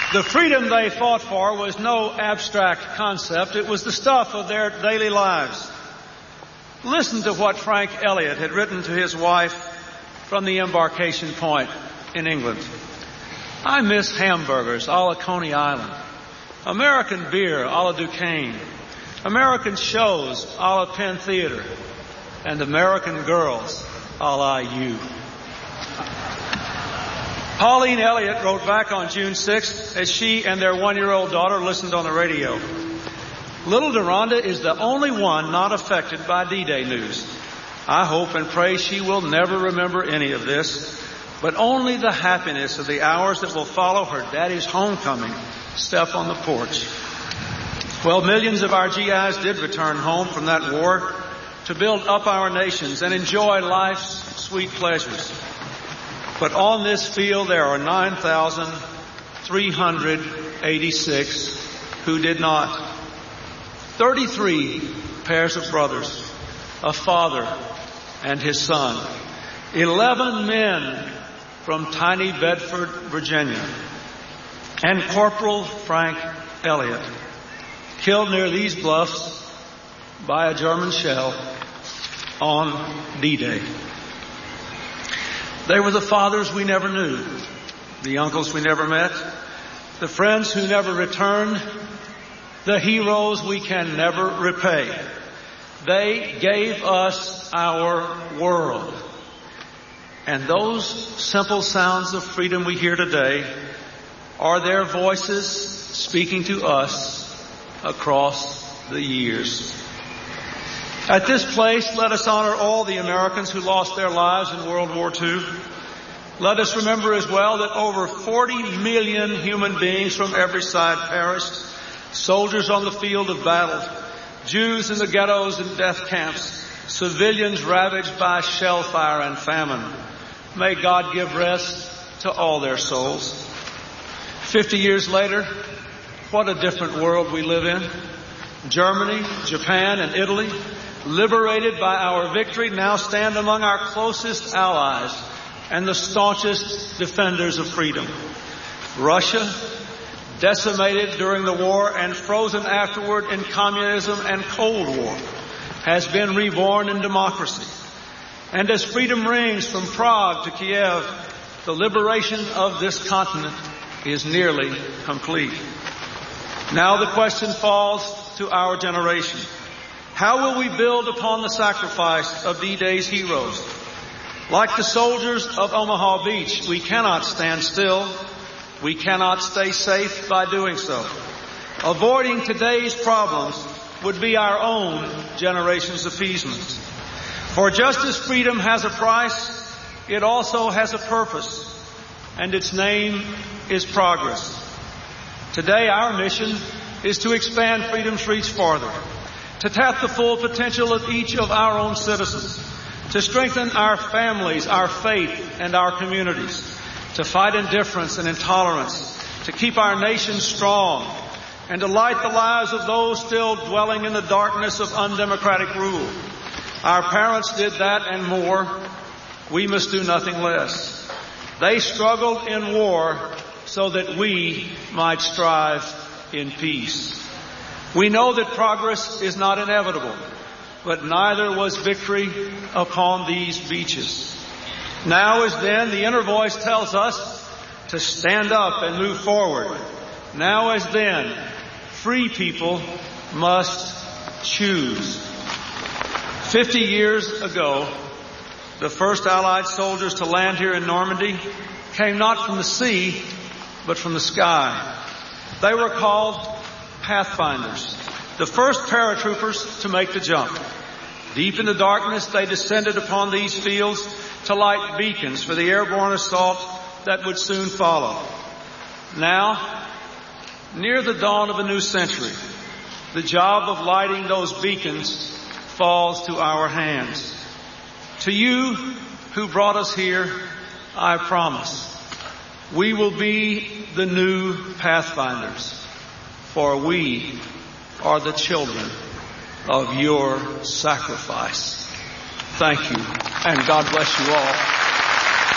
The freedom they fought for was no abstract concept. It was the stuff of their daily lives. Listen to what Frank Elliott had written to his wife from the embarkation point in England. I miss hamburgers a la Coney Island, American beer a la Duquesne, American shows a la Penn Theater, and American girls a la you. Pauline Elliott wrote back on June 6th as she and their 1-year-old daughter listened on the radio. Little Deronda is the only one not affected by D-Day news. I hope and pray she will never remember any of this, but only the happiness of the hours that will follow her daddy's homecoming step on the porch. Well, millions of our GIs did return home from that war to build up our nations and enjoy life's sweet pleasures. But on this field, there are 9,386 who did not. 33 pairs of brothers, a father and his son, 11 men from tiny Bedford, Virginia, and Corporal Frank Elliott, killed near these bluffs by a German shell on D-Day. They were the fathers we never knew, the uncles we never met, the friends who never returned, the heroes we can never repay. They gave us our world. And those simple sounds of freedom we hear today are their voices speaking to us across the years. At this place, let us honor all the Americans who lost their lives in World War II. Let us remember as well that over 40 million human beings from every side perished. Soldiers on the field of battle, Jews in the ghettos and death camps, civilians ravaged by shell fire and famine. May God give rest to all their souls. 50 years later, what a different world we live in. Germany, Japan, and Italy, liberated by our victory, now stand among our closest allies and the staunchest defenders of freedom. Russia, decimated during the war and frozen afterward in communism and Cold War, has been reborn in democracy. And as freedom rings from Prague to Kiev, the liberation of this continent is nearly complete. Now the question falls to our generation. How will we build upon the sacrifice of D-Day's heroes? Like the soldiers of Omaha Beach, we cannot stand still. We cannot stay safe by doing so. Avoiding today's problems would be our own generation's appeasement. For just as freedom has a price, it also has a purpose, and its name is progress. Today, our mission is to expand freedom's reach farther, to tap the full potential of each of our own citizens, to strengthen our families, our faith, and our communities, to fight indifference and intolerance, to keep our nation strong, and to light the lives of those still dwelling in the darkness of undemocratic rule. Our parents did that and more. We must do nothing less. They struggled in war so that we might strive in peace. We know that progress is not inevitable, but neither was victory upon these beaches. Now as then, the inner voice tells us to stand up and move forward. Now as then, free people must choose. 50 years ago, the first Allied soldiers to land here in Normandy came not from the sea, but from the sky. They were called Pathfinders, the first paratroopers to make the jump. Deep in the darkness, they descended upon these fields to light beacons for the airborne assault that would soon follow. Now, near the dawn of a new century, the job of lighting those beacons falls to our hands. To you who brought us here, I promise, we will be the new Pathfinders, for we are the children of your sacrifice. Thank you, and God bless you all.